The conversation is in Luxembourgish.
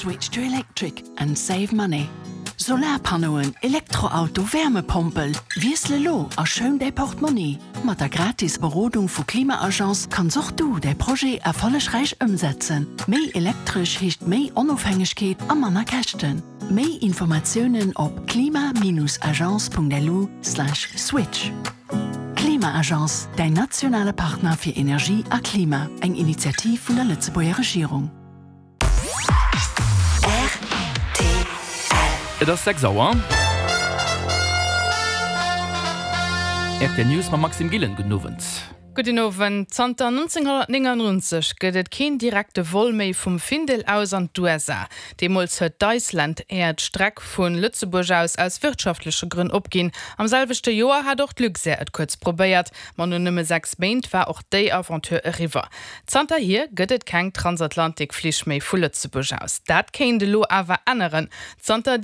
Switch to electric and save money. Solarpanoen, Elektroauto, Wärmepumpel. Wiesle lo a schön de Portemonnaie. Mit der gratis Beratung von Klimaagence kannst auch du dein Projekt erfolgreich umsetzen. Mehr elektrisch heißt mehr Unabhängigkeit an meiner Kästen. Mehr Informationen auf klima-agence.lu/switch. Klimaagence, dein nationaler Partner für Energie und Klima. Eine Initiative von der Lützeburger Regierung. Das ist 6 Uhr. Der News mit Maxim Gillen genoven. Guten Abend. 1999 gëtt kein direkte Woll méi vum Findel aus an d'USA. Demals huet Deutschland d'Streck vun Lützeburg aus wirtschaftliche Gründe opgin. Am selbechte Joer hat auch Glückse et kurz probiert. Man nur nëmme 6 Meint war auch déi Aventur river. Zter hier gëtt keng Transatlantikflich méi vu Lützeburg aus. Dat kein de lo awer anderen.